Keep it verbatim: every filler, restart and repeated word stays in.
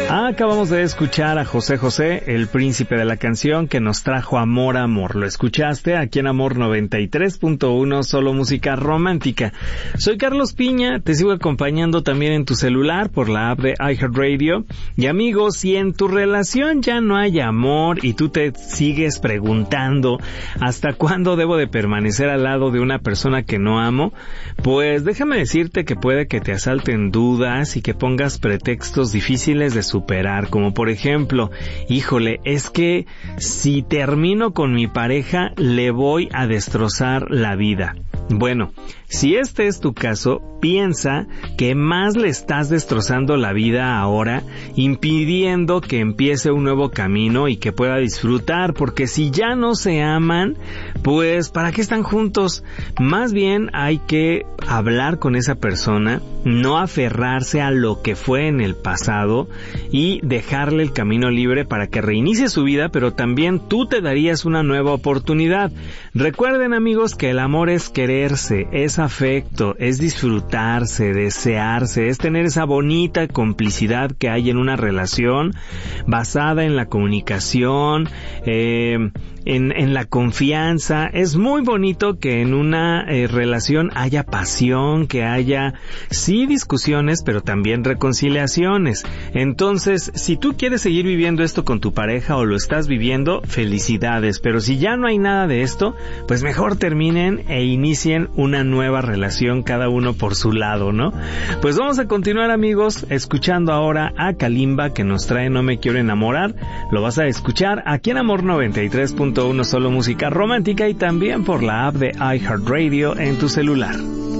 Acabamos de escuchar a José José, el príncipe de la canción, que nos trajo Amor, Amor. Lo escuchaste aquí en Amor noventa y tres punto uno, solo música romántica. Soy Carlos Piña, te sigo acompañando también en tu celular por la app de iHeartRadio. Y amigos, si en tu relación ya no hay amor y tú te sigues preguntando ¿hasta cuándo debo de permanecer al lado de una persona que no amo? Pues déjame decirte que puede que te asalten dudas y que pongas pretextos difíciles de superar, como por ejemplo, híjole, es que si termino con mi pareja le voy a destrozar la vida. Bueno, si este es tu caso, piensa que más le estás destrozando la vida ahora, impidiendo que empiece un nuevo camino y que pueda disfrutar, porque si ya no se aman, pues ¿para qué están juntos? Más bien hay que hablar con esa persona, no aferrarse a lo que fue en el pasado y dejarle el camino libre para que reinicie su vida, pero también tú te darías una nueva oportunidad. Recuerden, amigos, que el amor es quererse, es afecto, es disfrutarse, desearse, es tener esa bonita complicidad que hay en una relación basada en la comunicación, eh, en, en la confianza. Es muy bonito que en una eh, relación haya pasión, que haya, sí, discusiones, pero también reconciliaciones. Entonces, si tú quieres seguir viviendo esto con tu pareja o lo estás viviendo, felicidades. Pero si ya no hay nada de esto, pues mejor terminen e inicien una nueva relación, cada uno por su lado, ¿no? Pues vamos a continuar, amigos, escuchando ahora a Kalimba, que nos trae No me quiero enamorar. Lo vas a escuchar aquí en Amor noventa y tres punto uno, solo música romántica, y también por la app de iHeartRadio en tu celular.